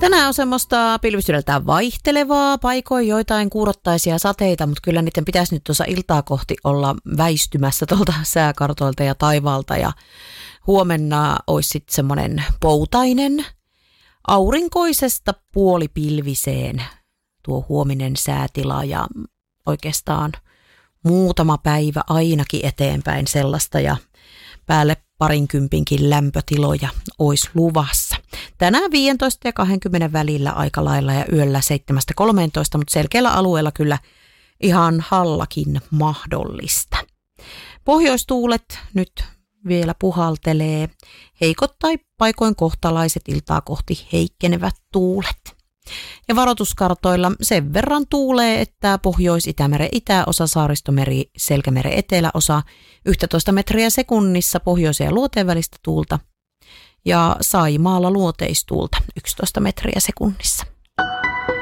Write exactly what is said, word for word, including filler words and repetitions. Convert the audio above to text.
Tänään on semmoista pilvistydeltään vaihtelevaa, paikoin joitain kuurottaisia sateita, mutta kyllä niiden pitäisi nyt tuossa iltaa kohti olla väistymässä tuolta sääkartoilta ja taivaalta. Ja huomenna olisi sitten semmoinen poutainen, aurinkoisesta puolipilviseen tuo huominen säätila ja oikeastaan muutama päivä ainakin eteenpäin sellaista ja päälle parinkympinkin lämpötiloja olisi luvassa. Tänään viisitoista ja kaksikymmentä välillä aika lailla ja yöllä seitsemästä kolmeentoista, mutta selkeällä alueella kyllä ihan hallakin mahdollista. Pohjoistuulet nyt vielä puhaltelee, heikot tai paikoin kohtalaiset iltaa kohti heikkenevät tuulet. Ja varoituskartoilla sen verran tuulee, että Pohjois-Itämeren itäosa, Saaristomeri, Selkämeren eteläosa yksitoista metriä sekunnissa pohjoisen ja luoteen välistä tuulta ja Saimaalla luoteistuulta yksitoista metriä sekunnissa.